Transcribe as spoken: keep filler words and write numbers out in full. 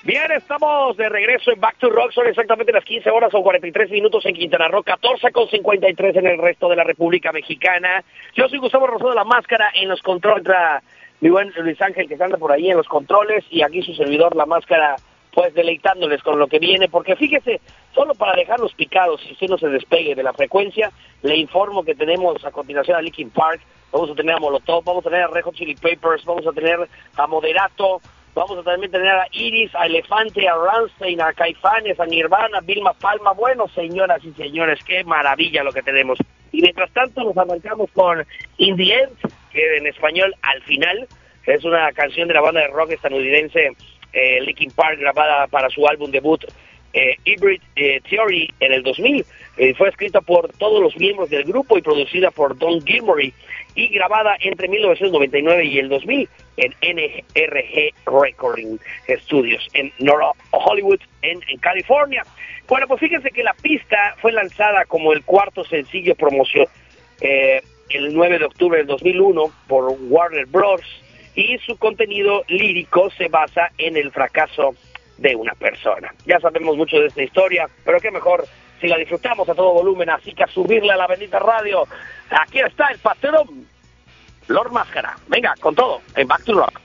Bien, estamos de regreso en Back to Rock, son exactamente las quince horas o cuarenta y tres minutos en Quintana Roo, catorce con cincuenta y tres en el resto de la República Mexicana. Yo soy Gustavo Rosado, la máscara en los controles, mi buen Luis Ángel que anda por ahí en los controles, y aquí su servidor, la máscara, pues deleitándoles con lo que viene, porque fíjese, solo para dejarlos picados, si usted no se despegue de la frecuencia, le informo que tenemos a continuación a Linkin Park, vamos a tener a Molotov, vamos a tener a Red Hot Chili Peppers, vamos a tener a Moderato, vamos a también tener a Iris, a Elefante, a Rammstein, a Caifanes, a Nirvana, a Vilma Palma. Bueno, señoras y señores, qué maravilla lo que tenemos. Y mientras tanto nos arrancamos con In the End, que en español Al Final, es una canción de la banda de rock estadounidense eh, Linkin Park, grabada para su álbum debut eh, Hybrid eh, Theory en el dos mil. Eh, fue escrita por todos los miembros del grupo y producida por Don Gilmour, y grabada entre mil novecientos noventa y nueve y el dos mil en N R G Recording Studios en North Hollywood, en, en California. Bueno, pues fíjense que la pista fue lanzada como el cuarto sencillo promoción eh, el nueve de octubre del dos mil uno por Warner Bros. Y su contenido lírico se basa en el fracaso de una persona. Ya sabemos mucho de esta historia, pero qué mejor si la disfrutamos a todo volumen, así que a subirle a la bendita radio. Aquí está el patrón Lord Máscara. Venga, con todo, en Back to Rock.